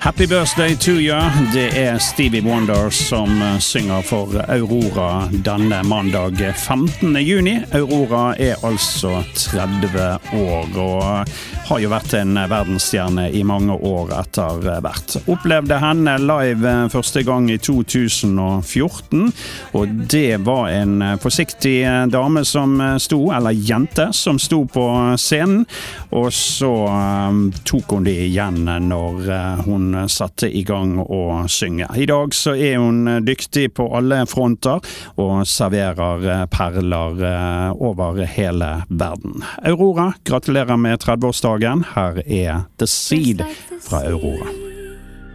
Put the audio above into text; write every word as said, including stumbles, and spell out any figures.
Happy birthday to you. Det er Stevie Wonder som synger for Aurora denne mandag femtende juni. Aurora er altså tretti år og har jo vært en verdensstjerne i mange år etter hvert. Opplevde henne live første gang i to tusen og fjorten, og det var en forsiktig dame som sto, eller jente som sto på scenen, og så um, tok hun det igjen når uh, hun satte i gang å synge. I dag så er hun dyktig på alle fronter og serverer perler uh, over hele verden. Aurora, gratulerer med tretti-årsdagen. Her er The Seed fra Aurora.